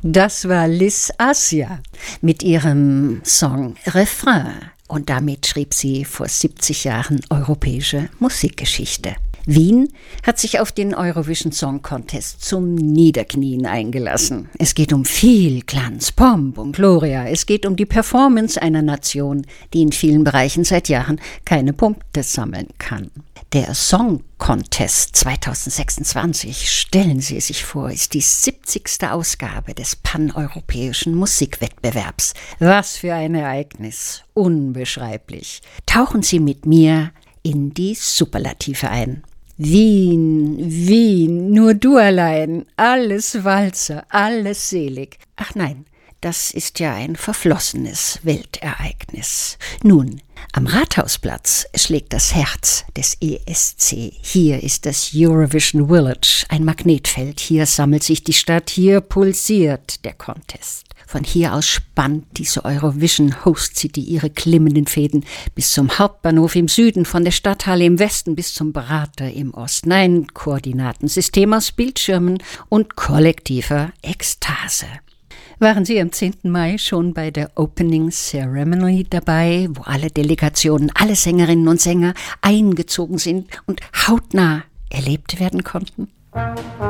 Das war Liz Assia mit ihrem Song Refrain. Und damit schrieb sie vor 70 Jahren europäische Musikgeschichte. Wien hat sich auf den Eurovision Song Contest zum Niederknien eingelassen. Es geht um viel Glanz, Pomp und Gloria. Es geht um die Performance einer Nation, die in vielen Bereichen seit Jahren keine Punkte sammeln kann. Der Song Contest 2026, stellen Sie sich vor, ist die 70. Ausgabe des paneuropäischen Musikwettbewerbs. Was für ein Ereignis, unbeschreiblich. Tauchen Sie mit mir in die Superlative ein. Wien, Wien, nur du allein, alles Walzer, alles selig. Ach nein, das ist ja ein verflossenes Weltereignis. Nun, am Rathausplatz schlägt das Herz des ESC. Hier ist das Eurovision Village, ein Magnetfeld. Hier sammelt sich die Stadt, hier pulsiert der Contest. Von hier aus spannt diese Eurovision Host City ihre klimmenden Fäden bis zum Hauptbahnhof im Süden, von der Stadthalle im Westen bis zum Prater im Osten. Ein Koordinatensystem aus Bildschirmen und kollektiver Ekstase. Waren Sie am 10. Mai schon bei der Opening Ceremony dabei, wo alle Delegationen, alle Sängerinnen und Sänger eingezogen sind und hautnah erlebt werden konnten?